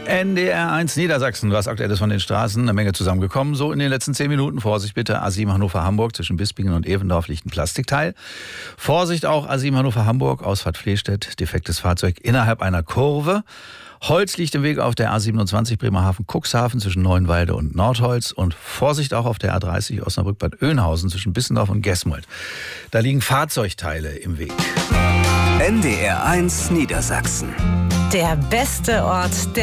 NDR1 Niedersachsen, was Aktuelles von den Straßen, eine Menge zusammengekommen. So in den letzten 10 Minuten. Vorsicht bitte, A7 Hannover-Hamburg zwischen Bispingen und Evendorf liegt ein Plastikteil. Vorsicht auch, A7 Hannover-Hamburg, Ausfahrt Flehstedt, defektes Fahrzeug innerhalb einer Kurve. Holz liegt im Weg auf der A27 Bremerhaven-Cuxhaven zwischen Neuenwalde und Nordholz. Und Vorsicht auch auf der A30 Osnabrück-Bad Oeynhausen zwischen Bissendorf und Gesmold. Da liegen Fahrzeugteile im Weg. NDR1 Niedersachsen. Der beste Ort der